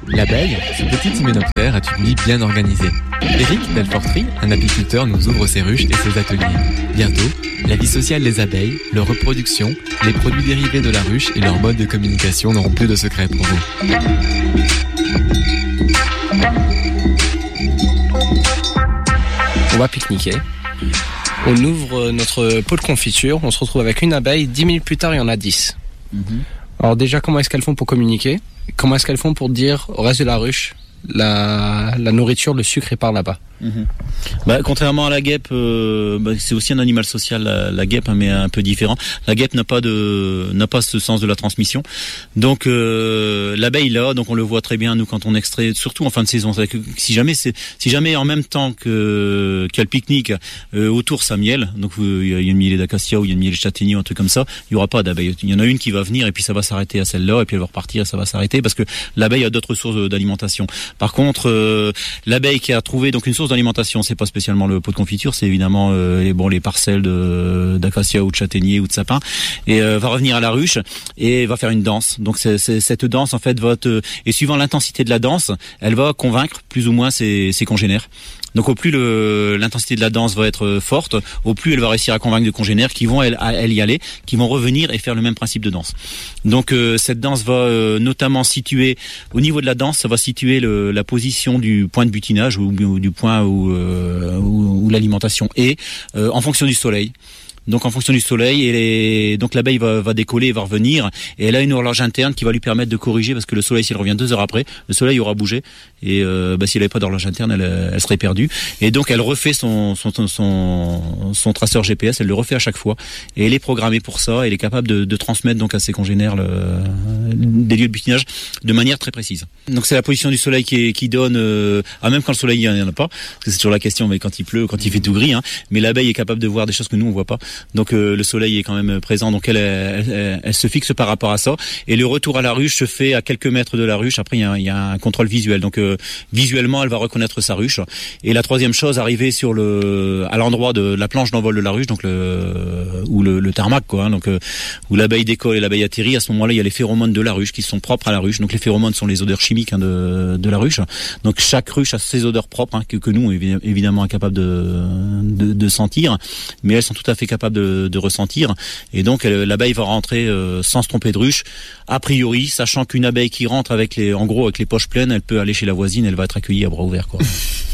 L'abeille, ce petit hyménoptère, est une vie bien organisée. Eric Delfortry, un apiculteur, nous ouvre ses ruches et ses ateliers. Bientôt, la vie sociale des abeilles, leur reproduction, les produits dérivés de la ruche et leur mode de communication n'auront plus de secrets pour vous. On va pique-niquer. On ouvre notre pot de confiture, on se retrouve avec une abeille, 10 minutes plus tard il y en a 10. Alors déjà, comment est-ce qu'elles font pour communiquer ? Comment est-ce qu'elles font pour dire au reste de la ruche, la nourriture, le sucre est par là-bas ? Contrairement à la guêpe, c'est aussi un animal social, la guêpe, mais un peu différent. La guêpe n'a pas ce sens de la transmission. Donc l'abeille là, donc on le voit très bien nous quand on extrait, surtout en fin de saison. Si jamais en même temps qu'il y a le pique-nique autour ça miel, donc il y a une mielée d'acacia ou il y a une mielée de châtaignier ou un truc comme ça, il y aura pas d'abeille. Il y en a une qui va venir et puis ça va s'arrêter à celle-là et puis elle va repartir et ça va s'arrêter parce que l'abeille a d'autres sources d'alimentation. Par contre, l'abeille qui a trouvé donc une source d'alimentation, c'est pas spécialement le pot de confiture, c'est évidemment les parcelles d'acacia ou de châtaignier ou de sapin, et va revenir à la ruche et va faire une danse. Donc cette danse en fait et suivant l'intensité de la danse, elle va convaincre plus ou moins ses congénères. Donc au plus l'intensité de la danse va être forte, au plus elle va réussir à convaincre de congénères qui vont elle y aller, qui vont revenir et faire le même principe de danse. Donc cette danse va notamment situer au niveau de la danse, ça va situer la position du point de butinage ou du point où l'alimentation est en fonction du soleil. Donc en fonction du soleil, donc l'abeille va décoller et va revenir, et elle a une horloge interne qui va lui permettre de corriger, parce que le soleil, s'il revient 2 heures après, le soleil aura bougé, et si elle n'avait pas d'horloge interne, elle serait perdue. Et donc elle refait son traceur GPS, elle le refait à chaque fois, et elle est programmée pour ça, elle est capable de transmettre donc à ses congénères des lieux de butinage de manière très précise. Donc c'est la position du soleil qui donne, même quand le soleil il n'y en a pas, parce que c'est toujours la question, mais quand il pleut, quand il fait tout gris, mais l'abeille est capable de voir des choses que nous on voit pas. Donc le soleil est quand même présent, donc elle se fixe par rapport à ça, et le retour à la ruche se fait à quelques mètres de la ruche. Après il y a un contrôle visuel, donc visuellement elle va reconnaître sa ruche. Et la troisième chose, arriver à l'endroit de la planche d'envol de la ruche, donc le tarmac quoi, donc où l'abeille décolle et l'abeille atterrit. À ce moment-là, il y a les phéromones de la ruche qui sont propres à la ruche. Donc les phéromones sont les odeurs chimiques de la ruche. Donc chaque ruche a ses odeurs propres que nous évidemment incapables de sentir, mais elles sont tout à fait capable de ressentir, et donc l'abeille va rentrer sans se tromper de ruche, a priori, sachant qu'une abeille qui rentre avec les poches pleines, elle peut aller chez la voisine, elle va être accueillie à bras ouverts quoi.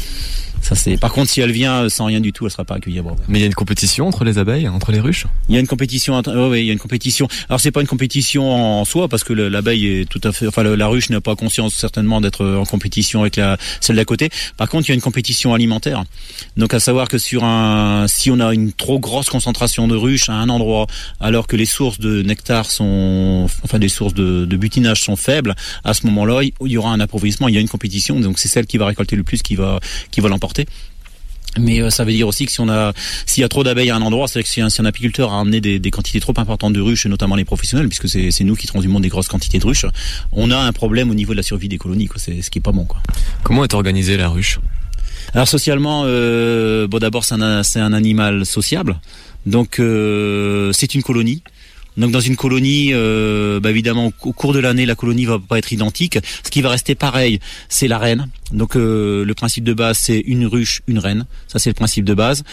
Ça c'est. Par contre, si elle vient sans rien du tout, elle sera pas accueillie à bras ouverts. Mais il y a une compétition entre les abeilles, entre les ruches ? Il y a une compétition. Oui, il y a une compétition. Alors c'est pas une compétition en soi, parce que l'abeille est tout à fait. Enfin, la ruche n'a pas conscience certainement d'être en compétition avec celle d'à côté. Par contre, il y a une compétition alimentaire. Donc à savoir que si on a une trop grosse concentration de ruches à un endroit, alors que les sources de nectar des sources de butinage sont faibles, à ce moment-là, il y aura un appauvrissement. Il y a une compétition. Donc c'est celle qui va récolter le plus qui va l'emporter. Mais ça veut dire aussi que s'il y a trop d'abeilles à un endroit, c'est que si un apiculteur a amené des quantités trop importantes de ruches, et notamment les professionnels, puisque c'est nous qui transhumons des grosses quantités de ruches, on a un problème au niveau de la survie des colonies, quoi. C'est ce qui est pas bon, quoi. Comment est organisée la ruche ? Alors socialement, d'abord c'est un animal sociable, donc c'est une colonie. Donc dans une colonie, évidemment au cours de l'année, la colonie va pas être identique. Ce qui va rester pareil, c'est la reine. Donc le principe de base, c'est une ruche, une reine. Ça c'est le principe de base.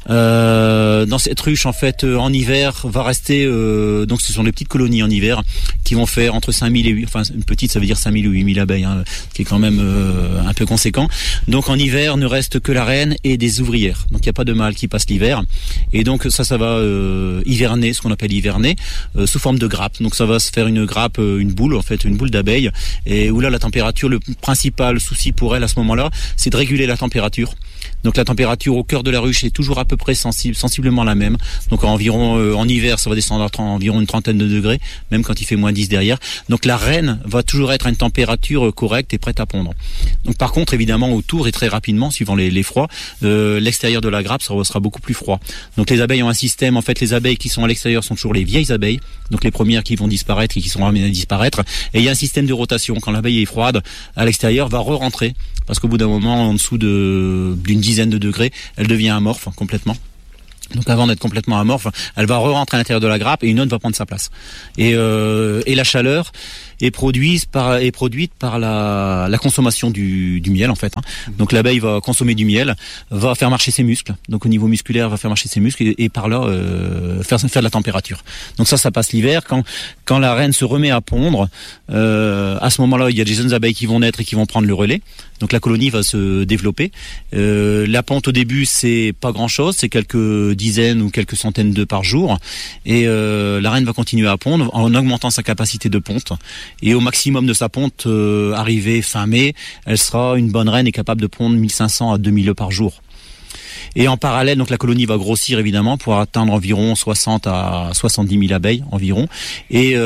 Dans cette ruche, en fait, en hiver, va rester. Donc ce sont les petites colonies en hiver qui vont faire entre 5000 et 8. Enfin, une petite, ça veut dire 5000 ou 8000 abeilles, qui est quand même un peu conséquent. Donc en hiver, ne reste que la reine et des ouvrières. Donc il n'y a pas de mâle qui passe l'hiver. Et donc ça va hiverner, ce qu'on appelle hiverner, sous forme de grappe. Donc ça va se faire une grappe, une boule d'abeilles, et où là la température, le principal souci pour elle à ce moment-là, c'est de réguler la température. Donc la température au cœur de la ruche est toujours à peu près sensiblement la même. Donc en hiver, ça va descendre à environ une trentaine de degrés, même quand il fait moins 10 derrière. Donc la reine va toujours être à une température correcte et prête à pondre. Donc par contre, évidemment, autour et très rapidement, suivant les froids, l'extérieur de la grappe sera beaucoup plus froid. Donc les abeilles ont un système, en fait, les abeilles qui sont à l'extérieur sont toujours les vieilles abeilles, donc les premières qui vont disparaître et qui sont ramenées à disparaître. Et il y a un système de rotation. Quand l'abeille est froide, à l'extérieur, va re-rentrer, parce qu'au bout d'un moment, en dessous d'une dizaine de degrés, elle devient amorphe complètement. Donc avant d'être complètement amorphe, elle va re-rentrer à l'intérieur de la grappe et une autre va prendre sa place. Et la chaleur est produite par la consommation du miel en fait. Donc l'abeille va consommer du miel, va faire marcher ses muscles. Donc au niveau musculaire, va faire marcher ses muscles et par là faire de la température. Donc ça passe l'hiver. Quand la reine se remet à pondre, à ce moment-là, il y a des jeunes abeilles qui vont naître et qui vont prendre le relais. Donc la colonie va se développer. La ponte au début, c'est pas grand-chose, c'est quelques dizaines ou quelques centaines d'œufs par jour. Et la reine va continuer à pondre en augmentant sa capacité de ponte. Et au maximum de sa ponte, arrivée fin mai, elle sera une bonne reine et capable de pondre 1500 à 2000 œufs par jour. Et en parallèle, donc la colonie va grossir évidemment pour atteindre environ 60 à 70 000 abeilles environ. Et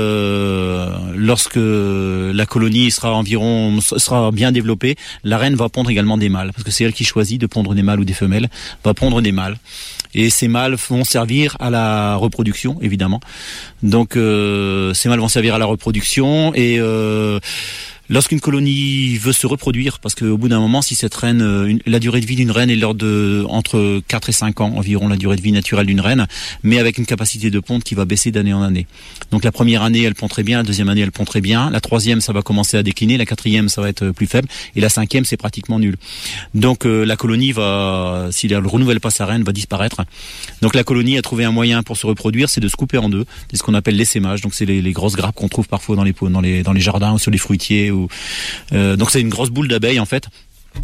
lorsque la colonie sera bien développée, la reine va pondre également des mâles, parce que c'est elle qui choisit de pondre des mâles ou des femelles, va pondre des mâles. Et ces mâles vont servir à la reproduction, évidemment. Donc ces mâles vont servir à la reproduction et lorsqu'une colonie veut se reproduire, parce qu'au bout d'un moment, si cette reine, la durée de vie d'une reine est entre 4 et 5 ans environ, la durée de vie naturelle d'une reine, mais avec une capacité de ponte qui va baisser d'année en année. Donc la première année, elle pond très bien, la deuxième année, elle pond très bien, la troisième, ça va commencer à décliner, la quatrième, ça va être plus faible, et la cinquième, c'est pratiquement nul. Donc la colonie va, si elle ne renouvelle pas sa reine, va disparaître. Donc la colonie a trouvé un moyen pour se reproduire, c'est de se couper en deux. C'est ce qu'on appelle l'essaimage. Donc c'est les grosses grappes qu'on trouve parfois dans les jardins ou sur les fruitiers. Donc c'est une grosse boule d'abeilles en fait.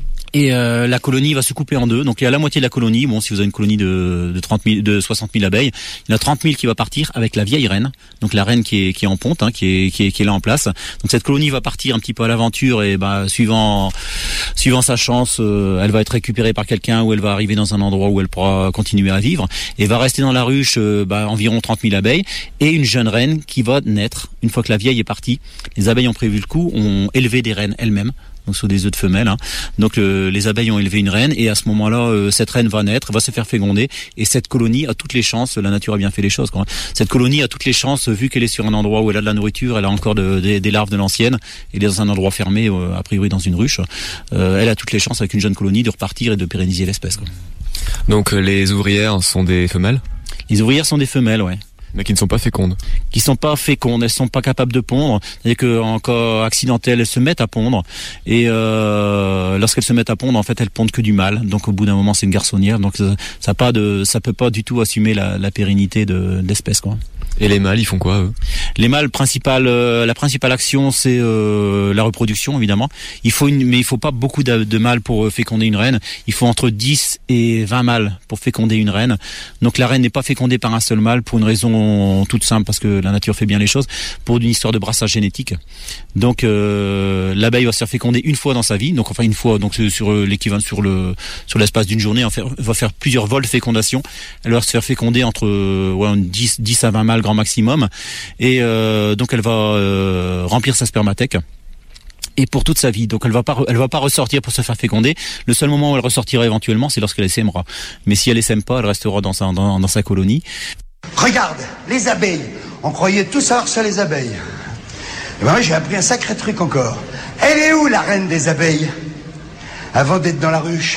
Et la colonie va se couper en deux. Donc il y a la moitié de la colonie. Bon, si vous avez une colonie de 60 000 abeilles, il y en a 30 000 qui va partir avec la vieille reine. Donc la reine qui est en ponte, qui est là en place. Donc cette colonie va partir un petit peu à l'aventure et suivant sa chance, elle va être récupérée par quelqu'un ou elle va arriver dans un endroit où elle pourra continuer à vivre et va rester dans la ruche environ 30 000 abeilles et une jeune reine qui va naître une fois que la vieille est partie. Les abeilles ont prévu le coup, ont élevé des reines elles-mêmes. Donc sur des œufs de femelles. Donc les abeilles ont élevé une reine et à ce moment-là, cette reine va naître, va se faire féconder et cette colonie a toutes les chances. La nature a bien fait les choses, quoi. Cette colonie a toutes les chances, vu qu'elle est sur un endroit où elle a de la nourriture, elle a encore des larves de l'ancienne, elle est dans un endroit fermé, a priori dans une ruche. Elle a toutes les chances avec une jeune colonie de repartir et de pérenniser l'espèce, quoi. Donc les ouvrières sont des femelles ? Les ouvrières sont des femelles, ouais. Mais qui ne sont pas fécondes. Qui sont pas fécondes, elles sont pas capables de pondre. C'est-à-dire qu'en cas accidentel, elles se mettent à pondre. Et lorsqu'elles se mettent à pondre, en fait, elles pondent que du mâle. Donc au bout d'un moment, c'est une garçonnière. Donc ça peut pas du tout assumer la pérennité de l'espèce, quoi. Et les mâles, ils font quoi, eux ? Les mâles, la principale action, c'est la reproduction, évidemment. Mais il faut pas beaucoup de mâles pour féconder une reine. Il faut entre 10 et 20 mâles pour féconder une reine. Donc la reine n'est pas fécondée par un seul mâle pour une raison toute simple, parce que la nature fait bien les choses, pour une histoire de brassage génétique. Donc l'abeille va se faire féconder une fois dans sa vie. Donc enfin une fois, donc sur l'équivalent sur l'espace d'une journée, va faire plusieurs vols de fécondation. Elle va se faire féconder entre 10 à 20 mâles grand maximum et donc elle va remplir sa spermathèque et pour toute sa vie. Donc elle va pas ressortir pour se faire féconder. Le seul moment où elle ressortira éventuellement, c'est lorsqu'elle essaimera. Mais si elle essaime pas, elle restera dans sa colonie. Regarde, les abeilles. On croyait tout savoir sur les abeilles. Et ben moi j'ai appris un sacré truc encore. Elle est où la reine des abeilles avant d'être dans la ruche?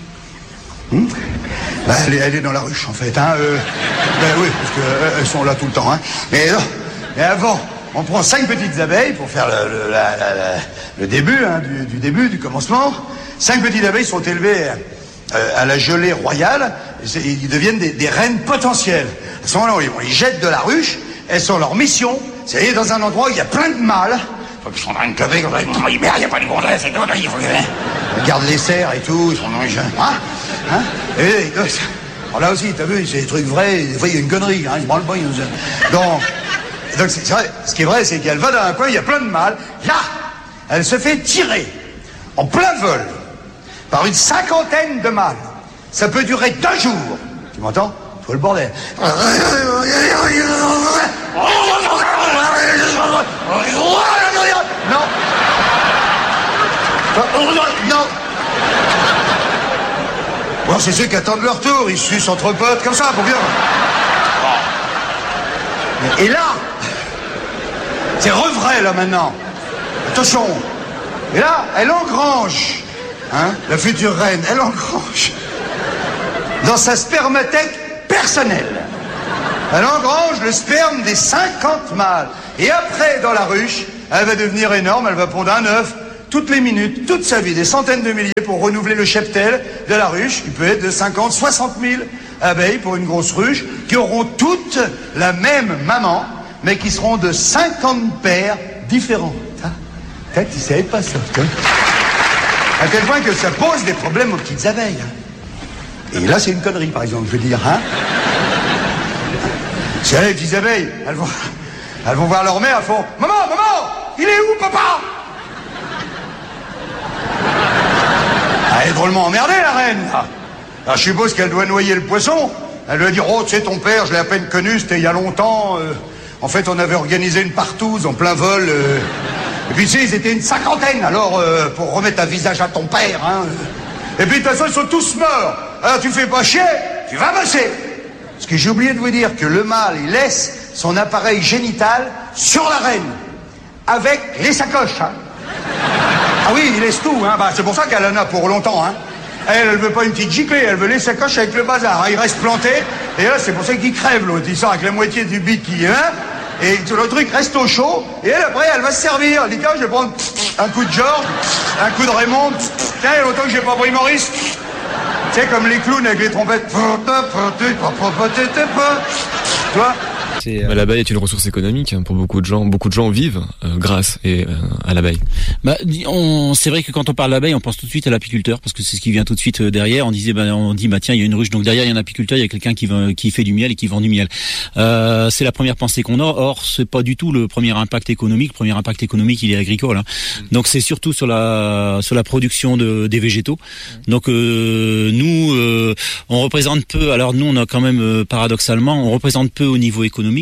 Elle est dans la ruche en fait, oui, parce qu'elles sont là tout le temps, Mais non, mais avant, on prend 5 petites abeilles pour faire le début, du début, du commencement. 5 petites abeilles sont élevées à la gelée royale, ils deviennent des reines potentielles. À ce moment-là, on les jette de la ruche, elles sont leur mission, c'est aller dans un endroit où il y a plein de mâles. Ils sont en train de cluber, il n'y a pas de gonzesse et tout, il faut qu'ils regardent les cerfs et tout, ils sont dans les jeunes. Et là aussi, t'as vu, c'est des trucs vrais, des fois il y a une connerie, ils se branlent pas, donc c'est vrai, ce qui est vrai, c'est qu'elle va dans un coin, il y a plein de mâles, là, elle se fait tirer, en plein vol, par une 50aine de mâles. Ça peut durer 2 jours. Tu m'entends? Tu vois le bordel. Non. Bon, c'est ceux qui attendent leur tour, ils sucent entre potes, comme ça, pour bien. Et là, c'est revrai, là, maintenant. Attention. Et là, elle engrange, la future reine, elle engrange dans sa spermathèque personnel. Elle engrange le sperme des 50 mâles. Et après, dans la ruche, elle va devenir énorme, elle va pondre un œuf toutes les minutes, toute sa vie, des centaines de milliers pour renouveler le cheptel de la ruche, qui peut être de 50, 60 000 abeilles pour une grosse ruche, qui auront toutes la même maman, mais qui seront de 50 paires différents. Peut-être qu'ils ne savaient pas ça. À tel point que ça pose des problèmes aux petites abeilles. Et là, c'est une connerie, par exemple, je veux dire. C'est les petites abeilles, elles vont voir leur mère, elles font « Maman, maman, il est où, papa ?» Elle est drôlement emmerdée, la reine. Alors, je suppose qu'elle doit noyer le poisson. Elle doit dire « Oh, tu sais, ton père, je l'ai à peine connu, c'était il y a longtemps. En fait, on avait organisé une partouze en plein vol. Et puis, tu sais, ils étaient une 50aine, alors, pour remettre un visage à ton père. Et puis, de toute façon, ils sont tous morts. Alors, tu fais pas chier, tu vas bosser. » Parce que j'ai oublié de vous dire que le mâle, il laisse son appareil génital sur la reine, avec les sacoches. Ah oui, il laisse tout. C'est pour ça qu'elle en a pour longtemps. Elle veut pas une petite giclée, elle veut les sacoches avec le bazar. Il reste planté, et là, c'est pour ça qu'il crève, l'autre. Il sort avec la moitié du bit qui et tout le truc reste au chaud, et elle, après, elle va se servir. Elle dit, tiens, je vais prendre un coup de Georges, un coup de Raymond. Tiens, il y a longtemps que j'ai pas pris Maurice. Tu sais, comme les clowns avec les trompettes. Tu vois ? L'abeille est une ressource économique pour beaucoup de gens. Beaucoup de gens vivent grâce à l'abeille. C'est vrai que quand on parle d'abeille, on pense tout de suite à l'apiculteur parce que c'est ce qui vient tout de suite derrière. On dit tiens, il y a une ruche, donc derrière il y a un apiculteur, il y a quelqu'un qui fait du miel et qui vend du miel. C'est la première pensée qu'on a. Or, c'est pas du tout le premier impact économique. Le premier impact économique, il est agricole. Donc c'est surtout sur la production des végétaux. Donc nous, on représente peu. Alors nous, on a quand même paradoxalement, on représente peu au niveau économique.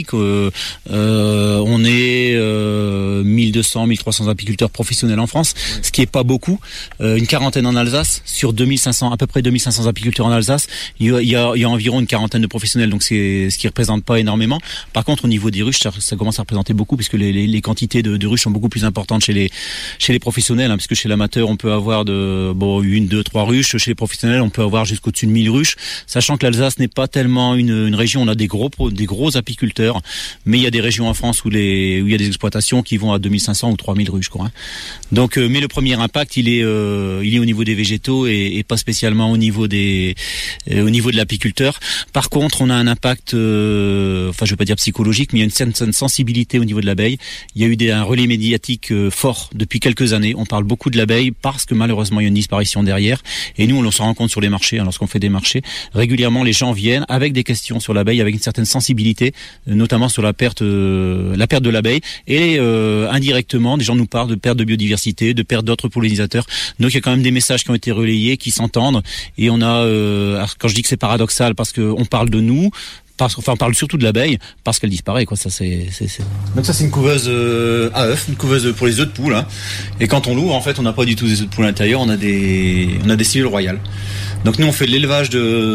On est 1200, 1300 apiculteurs professionnels en France, ce qui est pas beaucoup. Une quarantaine en Alsace, sur 2500, à peu près 2500 apiculteurs en Alsace, il y a environ une quarantaine de professionnels, donc c'est ce qui représente pas énormément. Par contre, au niveau des ruches, ça commence à représenter beaucoup, puisque les quantités de ruches sont beaucoup plus importantes chez les professionnels, puisque chez l'amateur, on peut avoir une, deux, trois ruches. Chez les professionnels, on peut avoir jusqu'au-dessus de 1000 ruches, sachant que l'Alsace n'est pas tellement une région, on a des gros apiculteurs. Mais il y a des régions en France où il y a des exploitations qui vont à 2500 ou 3000 ruches, quoi. Donc, mais le premier impact, il est au niveau des végétaux et pas spécialement au niveau de l'apiculteur. Par contre, on a un impact, je vais pas dire psychologique, mais il y a une certaine sensibilité au niveau de l'abeille. Il y a eu un relais médiatique fort depuis quelques années. On parle beaucoup de l'abeille parce que malheureusement il y a une disparition derrière. Et nous, on s'en rend compte sur les marchés, lorsqu'on fait des marchés. Régulièrement, les gens viennent avec des questions sur l'abeille, avec une certaine sensibilité, notamment sur la perte de l'abeille, et indirectement des gens nous parlent de perte de biodiversité, de perte d'autres pollinisateurs. Donc il y a quand même des messages qui ont été relayés, qui s'entendent, et on a alors, quand je dis que c'est paradoxal parce que on parle de nous, on parle surtout de l'abeille parce qu'elle disparaît, quoi. Ça c'est. Donc ça c'est une couveuse à œufs, une couveuse pour les œufs de poule. Et quand on l'ouvre, en fait, on n'a pas du tout des œufs de poule à l'intérieur, on a des cellules royales. Donc nous on fait de l'élevage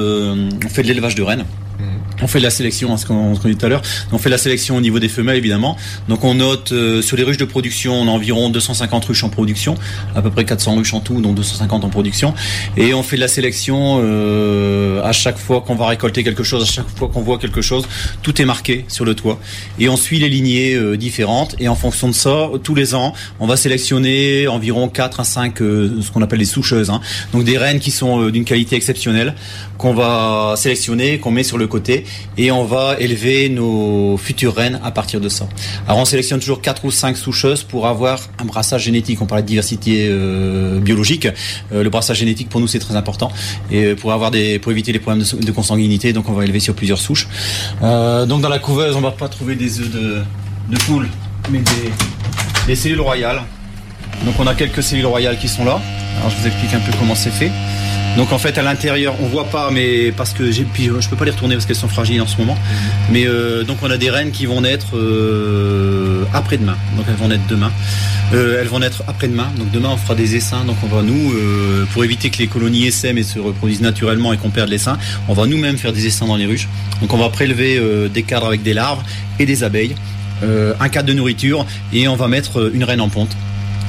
de rennes. On fait de la sélection, ce qu'on dit tout à l'heure. On fait de la sélection au niveau des femelles, évidemment. Donc on note sur les ruches de production, on a environ 250 ruches en production, à peu près 400 ruches en tout, dont 250 en production. Et on fait de la sélection à chaque fois qu'on va récolter quelque chose, à chaque fois qu'on voit quelque chose, tout est marqué sur le toit. Et on suit les lignées différentes. Et en fonction de ça, tous les ans, on va sélectionner environ 4 à 5 ce qu'on appelle les soucheuses. Donc des rennes qui sont d'une qualité exceptionnelle, qu'on va sélectionner, qu'on met sur le côté, et on va élever nos futures rennes à partir de ça. Alors on sélectionne toujours 4 ou 5 soucheuses pour avoir un brassage génétique. On parlait de diversité biologique. Le brassage génétique pour nous c'est très important, et pour éviter les problèmes de consanguinité, donc on va élever sur plusieurs souches. Donc dans la couveuse, on va pas trouver des œufs de poule, mais des cellules royales. Donc on a quelques cellules royales qui sont là. Alors je vous explique un peu comment c'est fait. Donc en fait à l'intérieur on voit pas, mais parce que je peux pas les retourner parce qu'elles sont fragiles en ce moment. Mais donc on a des rennes qui vont naître après-demain. Donc elles vont naître demain. Elles vont naître après-demain. Donc demain on fera des essaims. Donc on va pour éviter que les colonies essaiment et se reproduisent naturellement et qu'on perde l'essaim, on va nous-mêmes faire des essaims dans les ruches. Donc on va prélever des cadres avec des larves et des abeilles, un cadre de nourriture, et on va mettre une reine en ponte.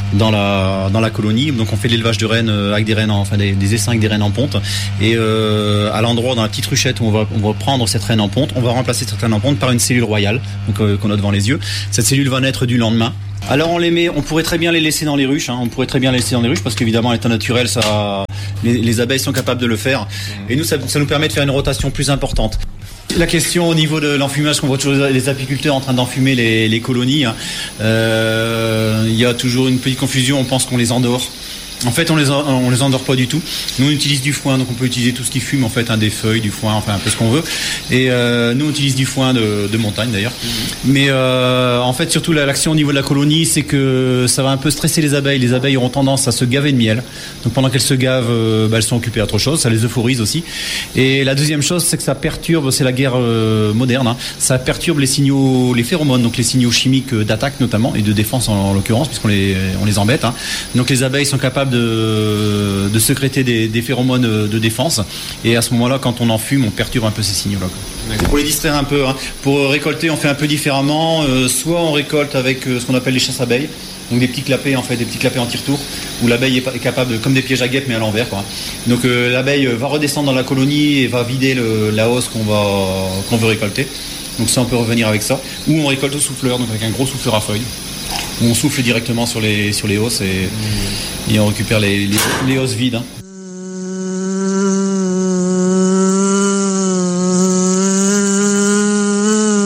dans la colonie. Donc on fait l'élevage de rennes avec des rennes, des essaims avec des rennes en ponte. Et à l'endroit, dans la petite ruchette où on va prendre cette reine en ponte, on va remplacer cette reine en ponte par une cellule royale, donc qu'on a devant les yeux. Cette cellule va naître du lendemain. Alors on pourrait très bien les laisser dans les ruches, parce qu'évidemment à l'état naturel, les abeilles sont capables de le faire. Et nous, ça nous permet de faire une rotation plus importante. La question au niveau de l'enfumage, qu'on voit toujours les apiculteurs en train d'enfumer les colonies, il y a toujours une petite confusion, on pense qu'on les endort. En fait, on les endort pas du tout. Nous, on utilise du foin, donc on peut utiliser tout ce qui fume, en fait, des feuilles, du foin, enfin un peu ce qu'on veut. Et nous, on utilise du foin de montagne d'ailleurs. Mais en fait, surtout l'action au niveau de la colonie, c'est que ça va un peu stresser les abeilles. Les abeilles auront tendance à se gaver de miel. Donc pendant qu'elles se gavent, elles sont occupées à autre chose. Ça les euphorise aussi. Et la deuxième chose, c'est que ça perturbe, c'est la guerre moderne. Ça perturbe les signaux, les phéromones, donc les signaux chimiques d'attaque notamment et de défense en l'occurrence, puisqu'on les embête. Donc les abeilles sont capables de sécréter des phéromones de défense, et à ce moment-là, quand on en fume, on perturbe un peu ces signaux-là. Pour les distraire un peu, pour récolter, on fait un peu différemment. Soit on récolte avec ce qu'on appelle les chasses-abeilles, donc des petits clapets en tire-tour, où l'abeille est capable, comme des pièges à guêpes mais à l'envers, Donc l'abeille va redescendre dans la colonie et va vider la hausse qu'on veut récolter. Donc ça, on peut revenir avec ça. Ou on récolte au souffleur, donc avec un gros souffleur à feuilles, où on souffle directement sur les hausses et on récupère les hausses vides.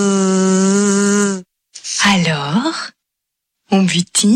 Alors, on butine ?